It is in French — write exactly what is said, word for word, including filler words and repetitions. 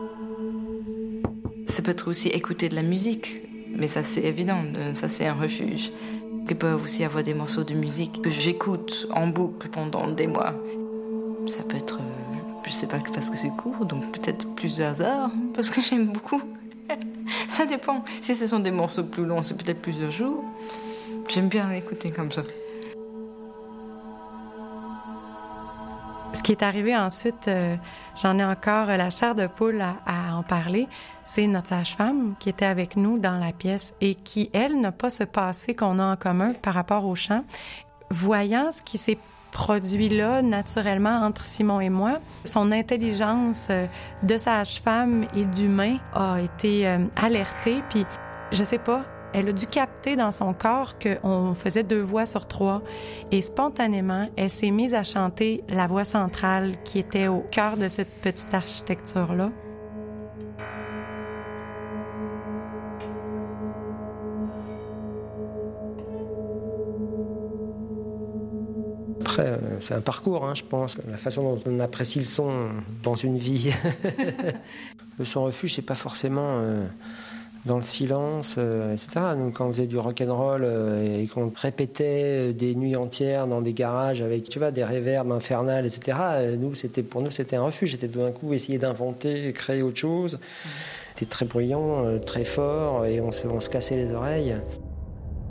Ça peut être aussi écouter de la musique, mais ça c'est évident, ça c'est un refuge. Il peut aussi avoir des morceaux de musique que j'écoute en boucle pendant des mois. Ça peut être, je sais pas, parce que c'est court, donc peut-être plusieurs heures, parce que j'aime beaucoup. Ça dépend. Si ce sont des morceaux plus longs, c'est peut-être plusieurs jours. J'aime bien l'écouter comme ça. Ce qui est arrivé ensuite, euh, j'en ai encore la chair de poule à, à en parler, c'est notre sage-femme qui était avec nous dans la pièce et qui, elle, n'a pas ce passé qu'on a en commun par rapport au chant. Voyant ce qui s'est produit là, naturellement, entre Simon et moi, son intelligence euh, de sage-femme et d'humain a été euh, alertée, puis je sais pas, elle a dû capter dans son corps qu'on faisait deux voix sur trois. Et spontanément, elle s'est mise à chanter la voix centrale qui était au cœur de cette petite architecture-là. Après, c'est un parcours, hein, je pense. La façon dont on apprécie le son dans une vie. Le son refuge, c'est pas forcément... Euh... dans le silence, euh, et cetera. Donc, quand on faisait du rock'n'roll euh, et qu'on répétait des nuits entières dans des garages avec, tu vois, des réverbes infernales, et cetera. Euh, nous, c'était, pour nous, c'était un refuge. C'était tout d'un coup essayer d'inventer, créer autre chose. Mmh. C'était très bruyant, euh, très fort, et on se, on se cassait les oreilles.